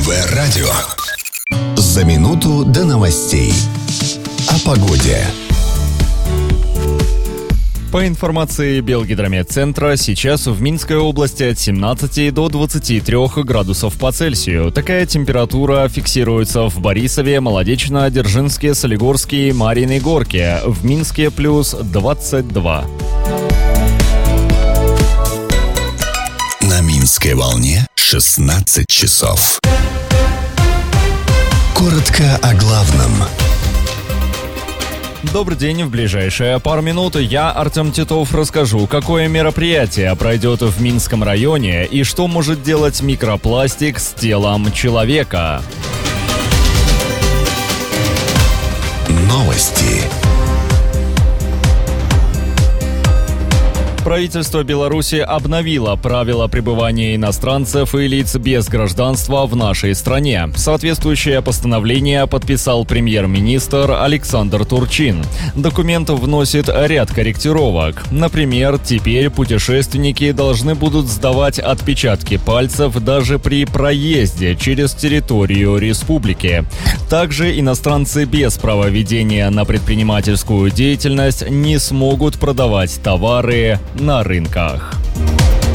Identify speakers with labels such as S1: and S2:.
S1: МВ Радио. За минуту до новостей. О погоде.
S2: По информации Белгидрометцентра, сейчас в Минской области от 17 до 23 градусов по Цельсию. Такая температура фиксируется в Борисове, Молодечно, Дзержинске, Солигорске и Марьиной Горке. В Минске плюс 22.
S1: На Минской волне 16 часов. Коротко о главном.
S2: Добрый день, в ближайшие пару минут я, Артем Титов, расскажу, какое мероприятие пройдет в Минском районе и что может делать микропластик с телом человека.
S1: Новости.
S2: Правительство Беларуси обновило правила пребывания иностранцев и лиц без гражданства в нашей стране. Соответствующее постановление подписал премьер-министр Александр Турчин. Документ вносит ряд корректировок. Например, теперь путешественники должны будут сдавать отпечатки пальцев даже при проезде через территорию республики. Также иностранцы без права ведения на предпринимательскую деятельность не смогут продавать товары на рынках.